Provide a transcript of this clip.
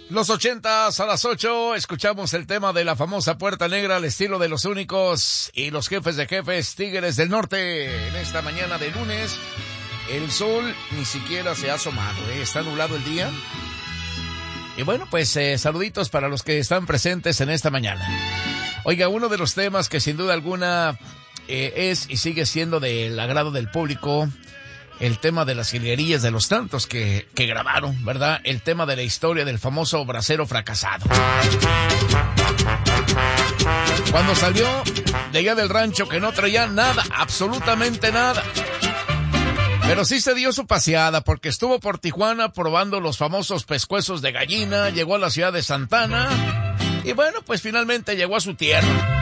Los 80s a las 8, escuchamos el tema de la famosa Puerta Negra al estilo de Los Únicos y los jefes de jefes, Tigres del Norte. En esta mañana de lunes, el sol ni siquiera se ha asomado, está nublado el día. Y bueno, pues saluditos para los que están presentes en esta mañana. Oiga, uno de los temas que sin duda alguna es y sigue siendo del agrado del público, el tema de las jilguerillas de los tantos que grabaron, ¿verdad? El tema de la historia del famoso bracero fracasado. Cuando salió de allá del rancho que no traía nada, absolutamente nada. Pero sí se dio su paseada porque estuvo por Tijuana probando los famosos pescuezos de gallina, llegó a la ciudad de Santana y bueno, pues finalmente llegó a su tierra.